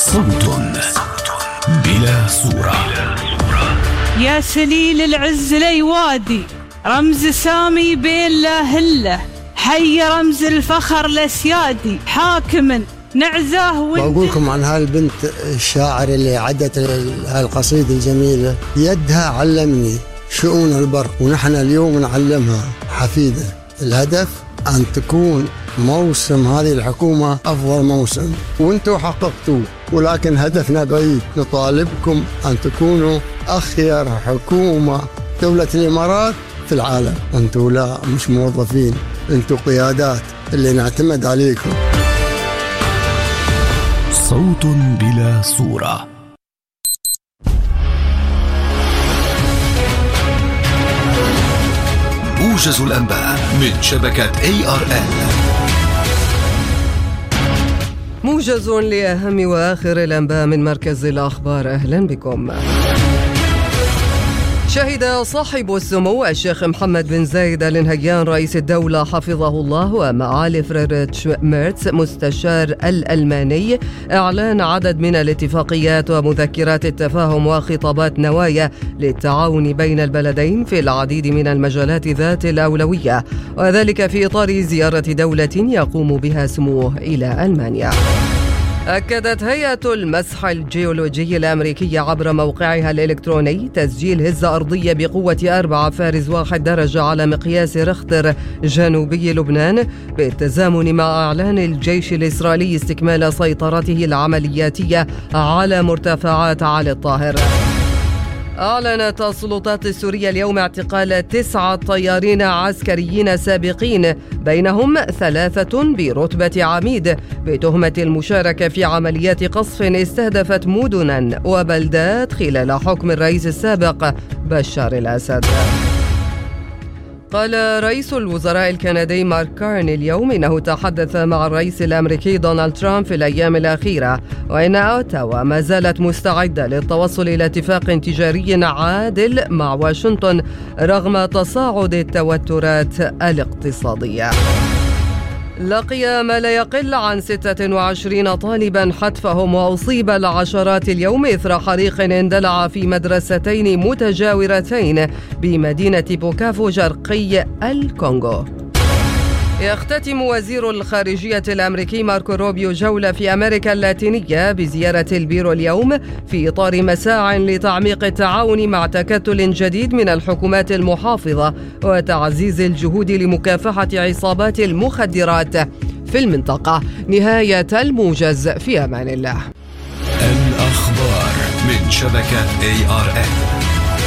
صوت بلا صورة. يا سليل العز ليوادي، رمز سامي بين لا هله، حي رمز الفخر لسيادي، حاكم نعزاه. بقولكم عن هالبنت الشاعر اللي عدت هالقصيدة الجميلة. يدها علمني شؤون البر، ونحن اليوم نعلمها حفيدة. الهدف أن تكون موسم هذه الحكومة أفضل موسم، وانتم حققتوه، ولكن هدفنا بعيد. نطالبكم أن تكونوا أخير حكومة دولة الإمارات في العالم. انتم لا مش موظفين، انتم قيادات اللي نعتمد عليكم. صوت بلا صورة. موجز الأنباء من شبكة ARN. موجز لأهم وآخر الأنباء من مركز الأخبار. أهلا بكم. شهد صاحب السمو الشيخ محمد بن زايد آل نهيان رئيس الدولة حفظه الله ومعالي فريدريتش ميرتس مستشار الألماني إعلان عدد من الاتفاقيات ومذكرات التفاهم وخطابات نوايا للتعاون بين البلدين في العديد من المجالات ذات الأولوية، وذلك في إطار زيارة دولة يقوم بها سموه إلى ألمانيا. أكدت هيئة المسح الجيولوجي الأمريكية عبر موقعها الإلكتروني تسجيل هزة أرضية بقوة 4.1 درجة على مقياس ريختر جنوبي لبنان، بالتزامن مع إعلان الجيش الإسرائيلي استكمال سيطرته العملياتية على مرتفعات علي الطاهر. أعلنت السلطات السورية اليوم اعتقال 9 طيارين عسكريين سابقين، بينهم 3 برتبة عميد، بتهمة المشاركة في عمليات قصف استهدفت مدنا وبلدات خلال حكم الرئيس السابق بشار الأسد. قال رئيس الوزراء الكندي مارك كارني اليوم إنه تحدث مع الرئيس الأمريكي دونالد ترامب في الأيام الأخيرة، وإن أوتاوا ما زالت مستعدة للتوصل إلى اتفاق تجاري عادل مع واشنطن رغم تصاعد التوترات الاقتصادية. لقي ما لا يقل عن 26 طالبا حتفهم وأصيب العشرات اليوم إثر حريق اندلع في مدرستين متجاورتين بمدينة بوكافو شرقي الكونغو. يختتم وزير الخارجية الأمريكي ماركو روبيو جولة في أمريكا اللاتينية بزيارة البيرو اليوم في إطار مساع لتعميق التعاون مع تكتل جديد من الحكومات المحافظة وتعزيز الجهود لمكافحة عصابات المخدرات في المنطقة. نهاية الموجز، في أمان الله. الأخبار من شبكة ARN.